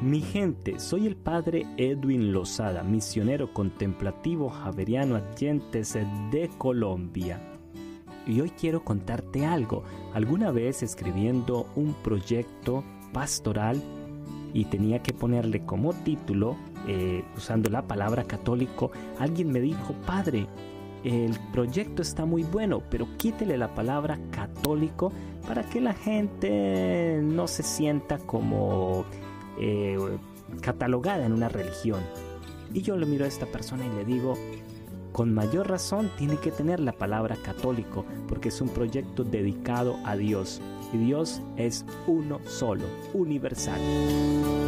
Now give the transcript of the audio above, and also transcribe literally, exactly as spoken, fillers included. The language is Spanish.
Mi gente, soy el padre Edwin Lozada, misionero contemplativo javeriano Adyentes de Colombia. Y hoy quiero contarte algo. Alguna vez escribiendo un proyecto pastoral y tenía que ponerle como título, eh, usando la palabra católico, alguien me dijo: padre, el proyecto está muy bueno, pero quítele la palabra católico para que la gente no se sienta como eh, catalogada en una religión. Y yo le miro a esta persona y le digo: con mayor razón tiene que tener la palabra católico, porque es un proyecto dedicado a Dios. Y Dios es uno solo, universal.